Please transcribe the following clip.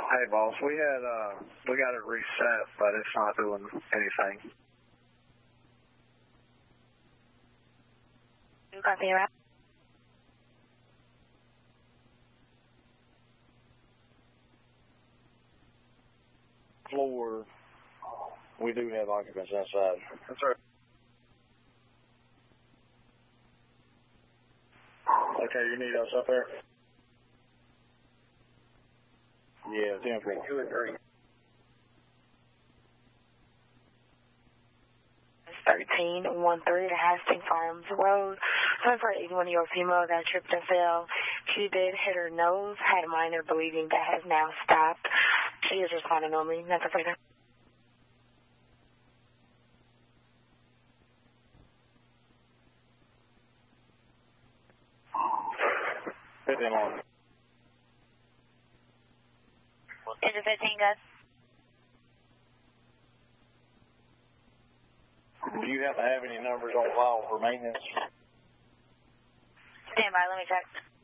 Hey, boss, we got it reset, but it's not doing anything. You got the app? Floor, we do have occupants inside. That's right. Okay, you need us up there? Yeah, 10-4. 2 and 3. 1313 to Hastings Farms Road. Sorry for a 81-year-old female that tripped and fell. She did hit her nose, had a minor bleeding that has now stopped. She is responding normally. That's a further. Hit them on. Is it 15, guys? Do you happen to have any numbers on file for maintenance? Stand by, let me check.